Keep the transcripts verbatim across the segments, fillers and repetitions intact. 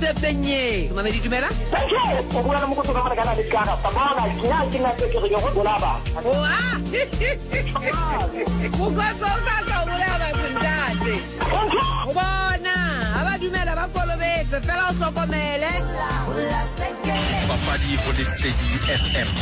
Sepenye Mamedi dumela o bua mo go tsoga mara kana le kana papa kina kina ke ke go bola ba o ah go go so sa so bola ba ntate o bona aba dumela ba kolobetse fela o hlokomele Papadi for the City F M.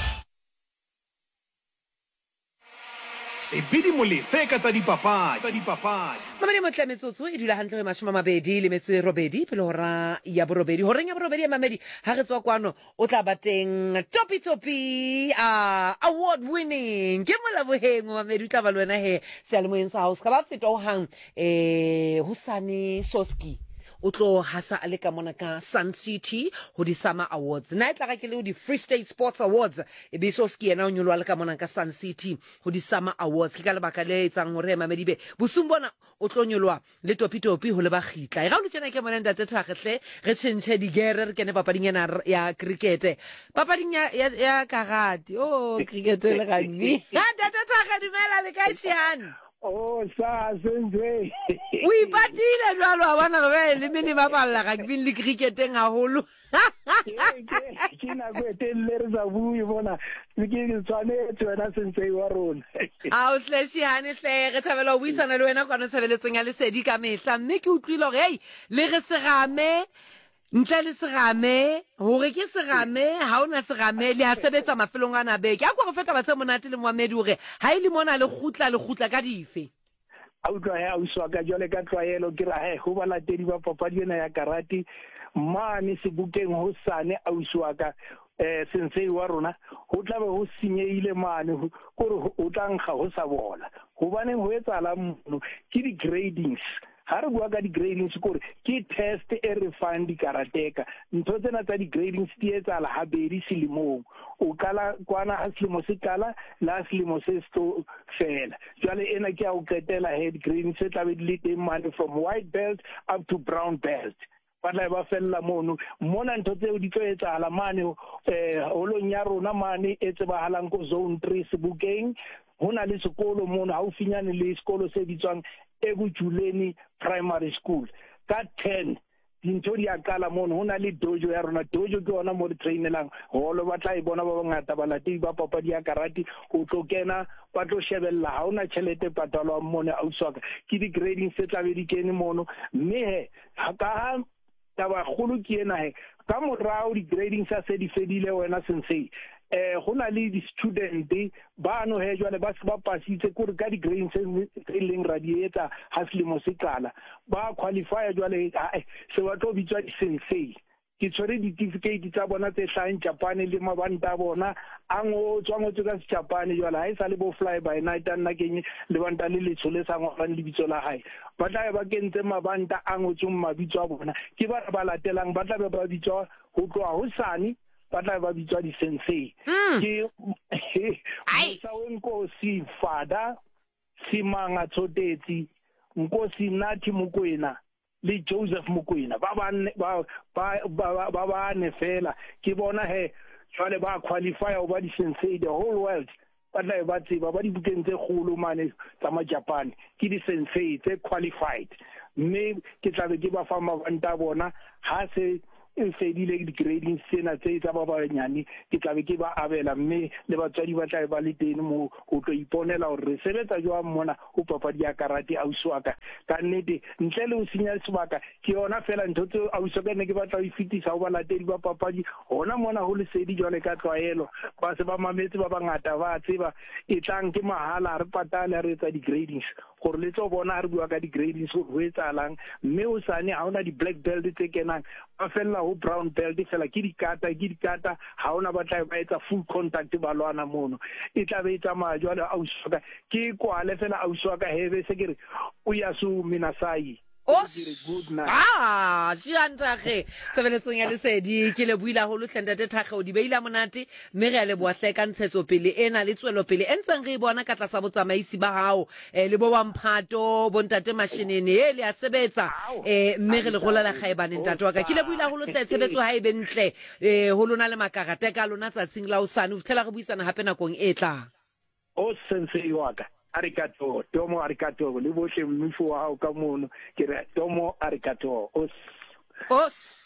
Sebidi molefe ka tsa dipapadi tsa dipapadi Mamedi motlametsotso e dula hantle re mashoma mabedi le metso e robedi pele hora ya borobedi horeng ya borobedi ya Mamedi ha re tswa kwano o tla bateng topi topi uh, award winning ke molaboheng Mamedi tla ba le wena he se le moeng sa house ka ba feta o hang eh Hosane Soski o tlo hasa ale ka mona ka Sun City ho di Summer Awards na e tla ka ke le ho di Free State Sports Awards e be Soski yena o nyolwa le ka mona ka Sun City ho di Summer Awards ke ka lebaka le etsang hore Mamedi be bosung bona o tlo nyolwa le topi topi ho le ba khitla e ga o tsena ke mona ntate Thakgehle re tshentshe di gere re kene papading yana ya cricket papading ya ya karate oh cricket le rugby ha ntate Thakgehle dumela le ka shiana oh sa senze o ipatile jwalo a bana ba le mini ba balla rugby le cricketeng haholo ke na go etelle re za bui bona ke ke tswane tswana senze wa rona a o tleshi hane hle re thabela o buisana le wena kwana tshabeletsong ya lesedi ka mehla mme ke utlwile hore hey le re serame ntle le serame hore ke serame ha ona serame le ha sebetsa mafelong ana beke a go re feta ba tse monate le Mohamedi hore ha ile mona le khutla le khutla ka dife a utlwa ya o swa ka jole ka tlwaelo ke ra he go bala tedi ba papadi ena ya karate mane se bukeng ho sane a uswa ka eh sensei wa rona ho tlabe ho sinyeile mane gore o tlankga ho sa bona go bane ho etsala mno ke di gradings ha re bua ka di gradings kore ke test e re fang di karateka ntho tsena tsa di gradings di etsala ha bedi selemong o kala kwana ha selemo se kala la selemo se sto fela jwale ena ke a o ketela head gradings se tla be di le teng mane from white belt up to brown belt batla ba fella mono mona ntho tseo di tlo etsala mane eh holong ya rona mane e tsebahalang ko zone three Sebokeng hona le sekolo mono ha o finyane le sekolo se bitswang Ebujuleni Primary School ka ten dintho di akala mono hona le dojo ya rona dojo ke ona mo re trainelang holo ba tla e bona ba bangata ba latedi ba papadi ya karate o tlo kena ba tlo shebella ha ona tšhelete patalo mono a uswaka ke di grading se tla be di kene mono mme he ha ka taba khulu ke ena he ka morao di grading sa se di fedile wena sensei eh hona le di student ba no he jwale ba se ba pasitse kore ka di grading se e leng radiator ha selemo se kala ba qualify jwale se ba tlo bitswa di sensei ke tsore di certificate tsa bona tse hlahang Japan le mabanta bona ango tswango tsa Japan jwale ha isa le bo fly by night nna ke le banta le le tshole sa ngwana le bitso la hae ba tla ba kentse mabanta ango tsong mabitso a bona ke ba ba latelang ba tla ba bitswa ho tloa ho sane ba tla ba bitswa di sensei ke ai sa wenkosi fada Simanga Tsotetsi Nkosi Nathi Mokoena le Joseph Mokoena ba ba ba ba ba ne fela ke bona he jwale ba qualify o ba di sensei the whole world ba tla ba tseba ba di bukeng tse kgolo mane tsa ma Japan ke di sensei tse qualified mme ke tla be ke ba fa mabanta bona ha se e fedile di grading sena tse tsa ba ba nyane ke tla be ke ba abela mme le batswadi ba tla ba le teng mo go tlo iponela hore re sebetsa jwa mona o papadi ya karate a uswaka ka nnete ntle le o sinya sebaka ke yona fela ntho tse a uswaka ne ke batla o ifitisa o ba latedi ba papadi hona mona ho le sedi jwale ka tlwaelo ba se ba mametse ba bangata ba tseba e tlang ke mahala re patala re etsa di gradings gore le tso bona re bua ka di gradings ho etsalang mme o sane ha ona di black belt tse kenang ba fella ho brown belt fela ke dikata ke dikata ha ona ba tla ba etsa full contact ba lwana mono e tla be etsa ma jwale a uswaka ke kwale fela a uswaka hebe se ke re o ya su minasai ah Shiantage sebeletsong ya lesedi ke le buila ho Hlendate Thakge o di beila monate mme re a le boahle ka ntshetso pele ena le tswelo pele entseng re bona ka tlasa botsamaisi ba hao eh le bo Wamphato bontate mashinene e le a sebetsa eh mme re le gola la khaebane ntate wa ka ke le buila ho hle tshebetso ha e bentle eh ho lona le makarate ka lona tsatsing la usane o thela re buisana hape nakong e tlang o sensei wa ka arigato tomo arigato le bohle mmifu wa hao ka mono ke re tomo arigato os os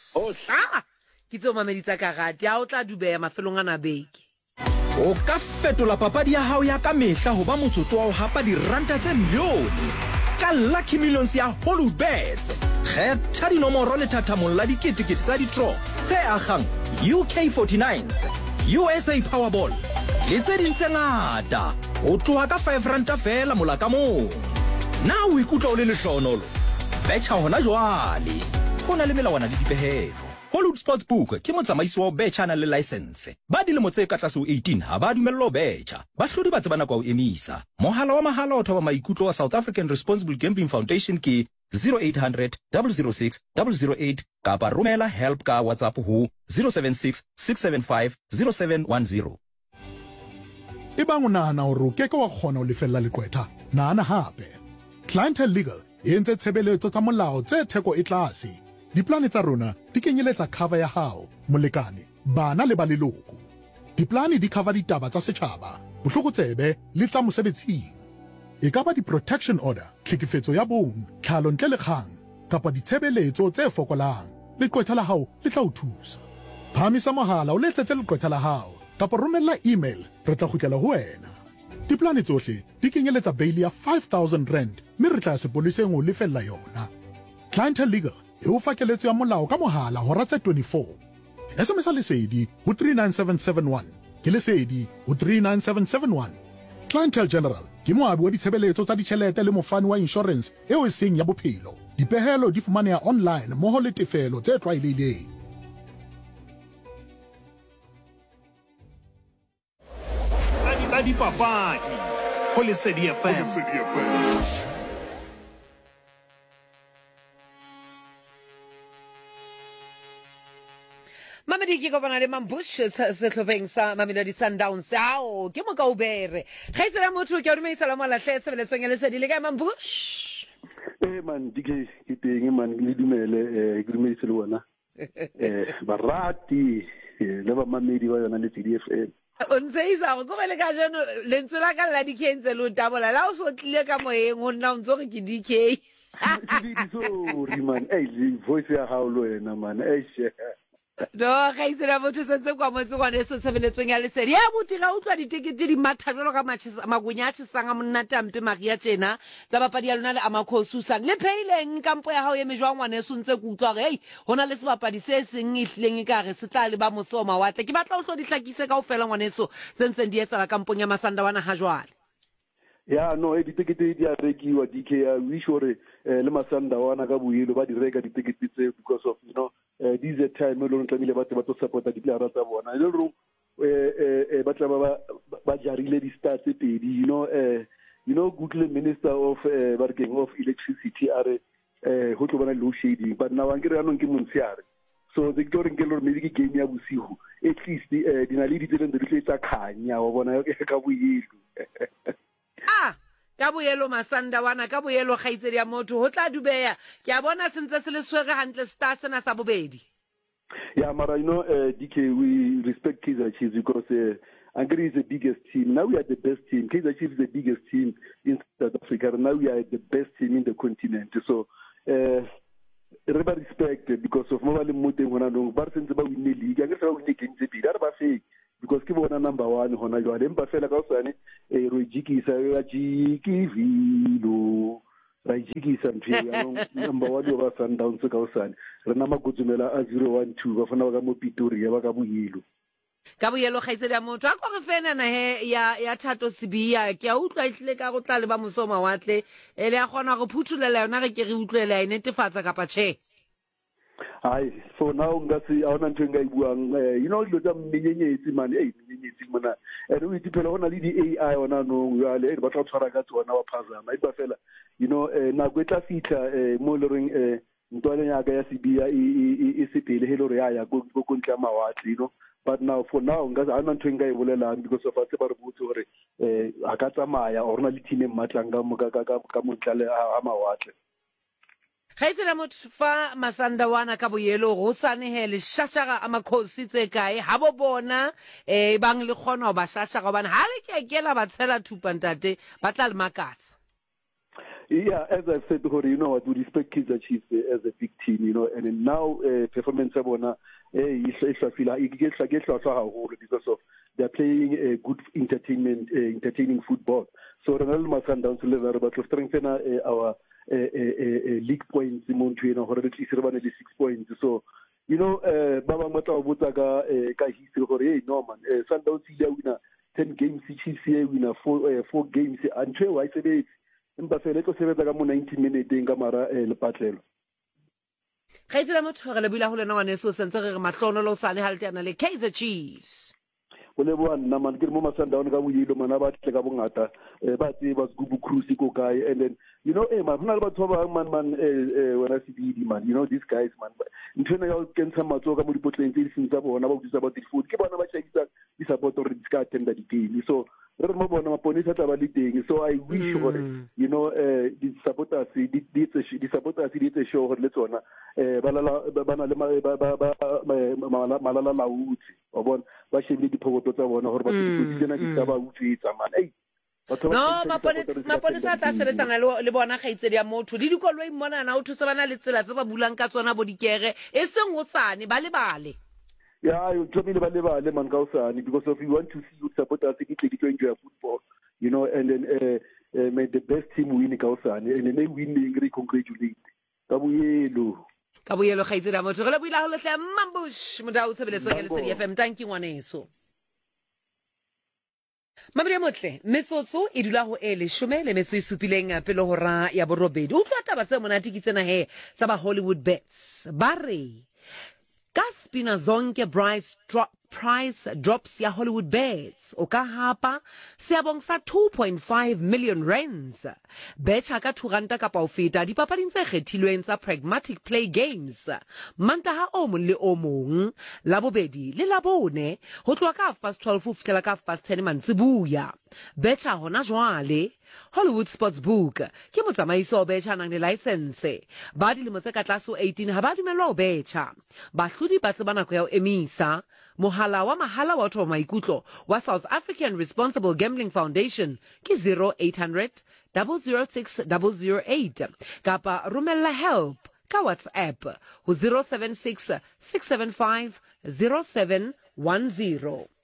Ah, ke tseo mamedi tsa karate a o tla dubeya mafelong ana beke. O ka fetola papadi ya hao ya ka mehla ho ba motsotso wa ho hapa diranta tse milione ka Lucky Millions ya Hollywoodbets. Kgetha dinomoro le thathamong la diketekete tsa di-draw tse akgang U K forty-nines, U S A Powerball le tse ding tse ngata ho tloha ka five ranta fela mola ka moo. Na o ikutlwa o le lehlohonolo? Betjha hona jwale. Ho na le melawana le dipehelo. Hollywood Sportsbook ke motsamaisi wa betjha na le license. Ba dilemo tse ka tlase ho eighteen ha ba dumellwa ho betjha. Bahlodi ba tseba nako ya ho emisa. Mohala wa mahala o thoba maikutlo wa South African Responsible Gambling Foundation ke zero eight hundred, zero zero six, zero zero eight kapa romela help ka WhatsApp ho zero seven six, six seven five, zero seven one zero. E bang o nahana hore o keke wa kgona ho lefella leqwetha, nahana hape. Clientele Legal e entse tshebeletso tsa molao tse theko e tlase. Diplane tsa rona di kenyeletsa cover ya hao, molekane, bana le ba leloko. Diplane di cover ditaba tsa setjhaba, bohlokotsebe le tsa mosebetsing. E ka ba di-protection order, tlhekefetso ya bong, tlhalo ntle le kgang, kapa ditshebeletso tse fokolang. Leqwetha la hao le tla o thusa. Phamisa mohala o letsetse leqwetha la hao, kapa romella email, re tla kgutlela ho wena. Diplane tsohle di kenyeletsa bail ya five thousand rand, mme re tla sepoleseng ho lefella yona. Clientele Legal e o fa keletso ya molao ka mohala hora tse twenty-four. S M S lesedi ho three nine seven seven one, ke lesedi ho three nine seven seven one. Clientele General ke moabi wa ditshebeletso tsa ditjhelete le mofani wa insurance eo e seng ya bophelo. Dipehelo di fumaneha online mmoho le tefelo tse tlwaelehileng. Tsa dipapadi ho Lesedi F M. Mamedi ke kopana le Mambush sehlopeng sa Mamelodi Sundowns. Ao ke mo ka ubere. Ga itse la motho ke a dumedisa la mola hle sebeletsong ya Lesedi le ka Mambush. Eh man dike ke teng man le dumele eh ke dumedise le wona. Eh barati le ba mamedi ba yona Lesedi F M. O ntse isa go go le ka jeno lentswe la ka la D K ntse lo tabola la o so tlile ka moyeng ho nna o ntse ke D K. Sorry man, eh voice ya ha o lo ena man, eh No, ga itse la motho sentse kwa motse kwa ne se sebeletsong ya Lesedi. Ya botse ga utlwa ditekete di matha jalo ka matšhisa magunya tšhisanga monna tampe maria tjena tsa bapadi ya lona le amakhosusang le pheileng kampo ya hao ye mejwang wane se ntse ku utlwa re hey hona le sebapadi se seng ihleng ka re se tla le ba mosoma watle ke batla o hlo di hlakise ka ofela ngwaneso sentse di etsa la kampong ya Masanda wana ha jwale. Ya no e ditekete di a rekiwa D K I wish hore le Masanda wana ka boyelo ba di reka ditekete tse because of you know uh, this is a time lo ntlamile batho ba to supporta di players tsa bona le ro eh eh ba tla ba ba jarile di stars tse pedi you know eh you know good minister of uh, working of electricity are eh ho tlo bona low shading but now ang ke re anong ke montsiare so the glory ke lo maybe ke game ya bosigo at least eh dinaledi tse di tletsa khanya wa bona ka boyelo. Ah ka boyelo Masanda wana ka boyelo gaitsedi ya motho ho tla dubeya ke a bona sentse se le swere hantle star sena sa bobedi. Yeah mara you know uh, D K we respect Kaizer Chiefs because uh, Angry is the biggest team. Now we are the best team. Kaizer Chiefs is the biggest team in South Africa. Now we are the best team in the continent. So uh everybody respect because of mobile moteng hona no ba sentse ba win the league. Angry ba win the game tse pedi ba fake because ke bona number one hona jwa le mpa fela ka usane e ro jikisa ya jikivilo ra jikisa ntwe number one ba Sundowns ka usane re na magutsumela a zero one two ba fana ba ka mo Pretoria ba ka boyelo ka boyelo gaitsedi ya motho a go re fena na he ya ya Thato Sibiya ke a utlwa itlile ka go tla le ba mosoma watle ele ya gona go phuthulela yona re ke re utlwela e netefatsa ka pa che. Ai so now ngasi a ona ntwe nga ibuang you know lo tsa mmenyenyetsi man eh mmenyenyetsi mana and we dipela hona le di A I ona no ya le ba tla tshwara ka tsona wa phazama iba fela you know na go tla fitla mo le reng eh ntwale ya ka ya Sibiya e se pele he lo re ya ya go go ntla mawatli you know but now for now ngaza ana ntwe nga ibolelang because of atse ba re botse hore eh a ka tsamaya orna le team e matlanga mo ka ka ka mo tlale a mawatli. Gaitsela motho fa Masanda wana ka boyelo go sanehele shashaga amakhosi tse kae ha bo bona eh bang le khona ho ba shashaga bana ha le ke kela ba tshela thupa ntate ba tla le makatsa. Yeah, as I've said before, you know what, we respect Kaizer Chiefs uh, as a big team, you know, and then now uh, performance of bona, because of they're playing a uh, good entertainment, uh, entertaining football. So Ronald Masandowns level, but to strengthen uh, our uh, uh, uh, league points, you know, or at least six points. So, you know, uh, Baba Mata Butaga, Kahisi, or hey, Norman, Sundowns winner ten games, Chiefs winner four uh, four games, and two, I said it. Mbasele sebetsa ka mo ninety minutes ka mara le patlelo ga itse la motho re le bula go lena wane so sentse re mahlono lo sane haltana le Kaizer Chiefs o le bua nna man ke mo Masandown ka boyilo mana ba tle ka bongata ba tse ba Sgubu Cruise ko kae, and then you know eh man hona le batho ba man man eh wena C B D man, you know these guys man ntwena ya kentsha matso ka mo dipotleng tse di sentse bona ba utsa ba di food ke bona ba tshekisa di support or di ska attend di game. So re mo bona maponisa tla ba le teng, so I wish for mm. you know uh, the supporters di di di supporters di tse show le tsona eh ba la ba na le ba ba ba malala la utsi o bona ba shebile diphokoto tsa bona hore ba di tsena di ka ba utsitsa man ei no maponisa maponisa ta sebetsana le bona ga itsedi ya motho di dikoloi mona na o thusa bana le tsela tse ba bulang ka tsona bo dikere e seng o tsane ba le bale. Yeah, you told me about the man Kausani because if you want to see you support us, you need to enjoy football, you know, and then uh, uh, make the best team win Kausani, and then they win, they congratulate. Kabuyelo. Kabuyelo Khaizira Moto. Re buila ho le Mambush Modao Tshebeletso ya Lesedi F M. Thank you ngwaneso. Mamre motle metsotso e dula ho ele shome le metso e supileng pele hora ya borobedi. O tla taba tse monate ke tsena he tsa ba Hollywood bets. Bare Gaspina zonke price drop price drops ya Hollywood bets o ka hapa seabong sa two point five million rands betcha ka two rand ka pa o feta dipapading tse kgethilweng tsa Pragmatic Play Games mantaha o mong le o mong la bobedi le la bone ho tloa ka half past twelve ho fihlela ka half past ten mantsibuya betcha hona jwale Hollywood Sportsbook ke motsamaiso o betcha nang le license ba dilemo tse ka tlase ho eighteen ha ba dumelwa ho betcha bahlodi ba tseba nako ya ho emisa mohala wa mahala wa batho ba maikutlo wa South African Responsible Gambling Foundation ke zero eight hundred, zero zero six, zero zero eight kapa romella help ka WhatsApp ho zero seven six, six seven five, zero seven one zero.